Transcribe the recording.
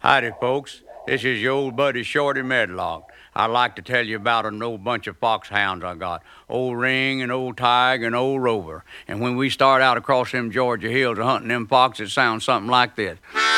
Howdy, folks. This is your old buddy Shorty Medlock. I'd like to tell you about an old bunch of foxhounds I got. Old Ring and Old Tiger and Old Rover. And when we start out across them Georgia hills a hunting them foxes, it sounds something like this.